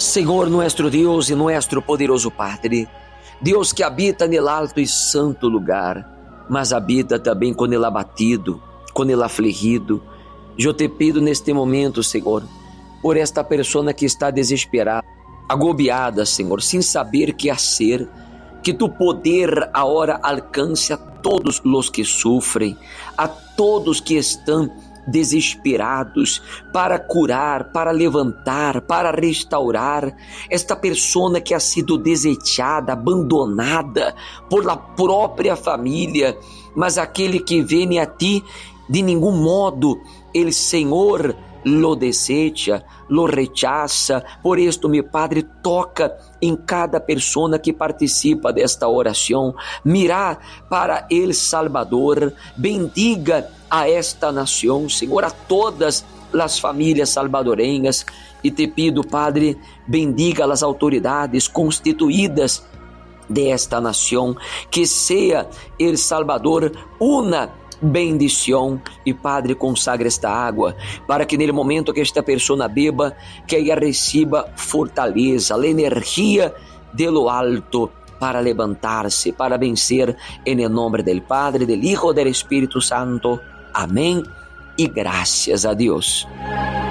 Senhor nuestro Deus e nuestro poderoso Padre, Deus que habita no alto e santo lugar, mas habita também com ele abatido, com ele afligido. Eu te pido neste momento, Senhor, por esta pessoa que está desesperada, agobiada, Senhor, sem saber o que fazer, que tu poder agora alcance a todos os que sofrem, a todos que estão desesperados, para curar, para levantar, para restaurar esta pessoa que ha sido desechada, abandonada por la própria família, mas aquele que vem a ti, de nenhum modo, ele, Senhor, lo desecha, lo rechaça. Por isto, meu Padre, toca em cada pessoa que participa desta oração, mira para El Salvador, bendiga a esta nação, Senhor, a todas as famílias salvadorenhas, e te pido, Padre, bendiga as autoridades constituídas desta nação, que seja El Salvador uma bendição. E Padre, consagra esta água, para que no momento que esta pessoa beba, que ela receba fortaleza, a energia de lo alto, para levantar-se, para vencer, em nome do Padre, do Hijo e do Espírito Santo. Amém e graças a Deus.